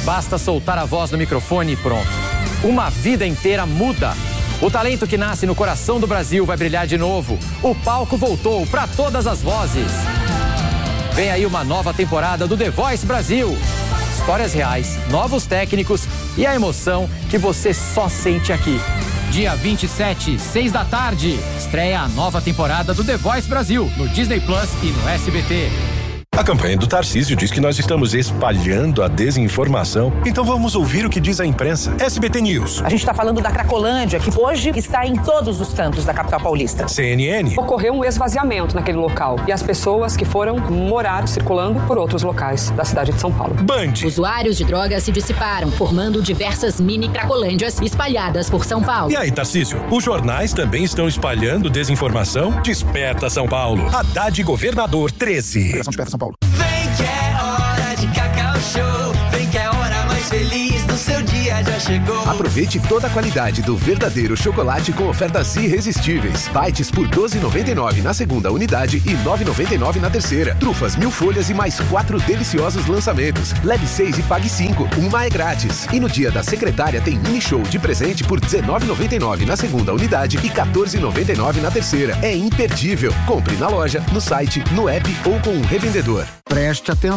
Basta soltar a voz no microfone e pronto. Uma vida inteira muda. O talento que nasce no coração do Brasil vai brilhar de novo. O palco voltou para todas as vozes. Vem aí uma nova temporada do The Voice Brasil. Histórias reais, novos técnicos e a emoção que você só sente aqui. Dia 27, 6 da tarde, estreia a nova temporada do The Voice Brasil no Disney Plus e no SBT. A campanha do Tarcísio diz que nós estamos espalhando a desinformação. Então vamos ouvir o que diz a imprensa. SBT News. A gente está falando da Cracolândia, que hoje está em todos os cantos da capital paulista. CNN. Ocorreu um esvaziamento naquele local e as pessoas que foram morar circulando por outros locais da cidade de São Paulo. Band. Usuários de drogas se dissiparam, formando diversas mini Cracolândias espalhadas por São Paulo. E aí, Tarcísio, os jornais também estão espalhando desinformação? Desperta São Paulo. Haddad Governador 13. Desperta São Paulo. Vem que é hora de Cacau Show. Vem que é a hora mais feliz do seu dia já chegou. Aproveite toda a qualidade do verdadeiro chocolate com ofertas irresistíveis. Bites por R$12,99 na segunda unidade e R$9,99 na terceira. Trufas 1000 folhas e mais 4 deliciosos lançamentos. Leve 6 e pague 5. Uma é grátis. E no dia da secretária tem mini show de presente por R$19,99 na segunda unidade e R$14,99 na terceira. É imperdível. Compre na loja, no site, no app ou com um revendedor. Preste atenção.